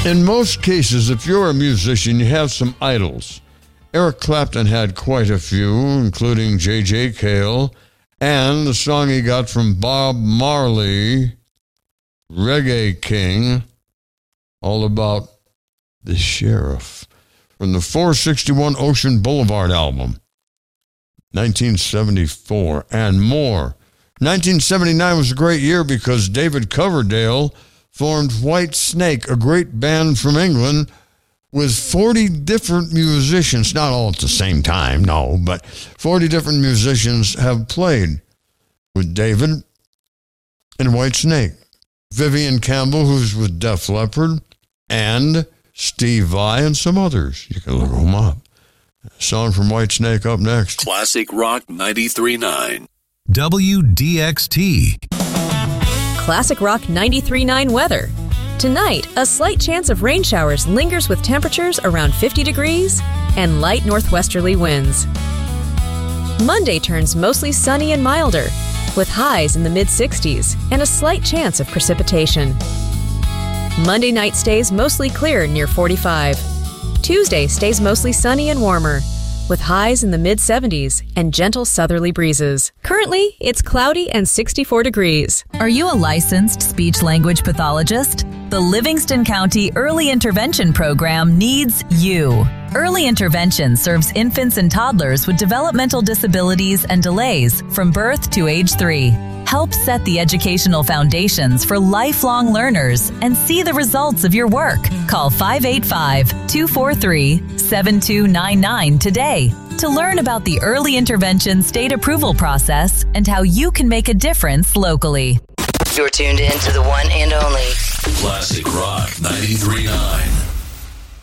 In most cases, if you're a musician, you have some idols. Eric Clapton had quite a few, including J.J. Cale, and the song he got from Bob Marley, Reggae King, all about the sheriff, from the 461 Ocean Boulevard album, 1974, and more. 1979 was a great year because David Coverdale formed White Snake, a great band from England with 40 different musicians, not all at the same time, no, but 40 different musicians have played with David and White Snake. Vivian Campbell, who's with Def Leppard, and Steve Vai, and some others. You can look them up. A song from White Snake up next. Classic Rock 93.9. WDXT. Classic Rock 93.9 weather. Tonight, a slight chance of rain showers lingers with temperatures around 50 degrees and light northwesterly winds. Monday turns mostly sunny and milder, with highs in the mid-60s and a slight chance of precipitation. Monday night stays mostly clear near 45. Tuesday stays mostly sunny and warmer, with highs in the mid-70s and gentle southerly breezes. Currently, it's cloudy and 64 degrees. Are you a licensed speech-language pathologist? The Livingston County Early Intervention Program needs you. Early Intervention serves infants and toddlers with developmental disabilities and delays from birth to age 3. Help set the educational foundations for lifelong learners and see the results of your work. Call 585-243-7299 today to learn about the Early Intervention state approval process and how you can make a difference locally. You're tuned in to the one and only Classic Rock 93.9.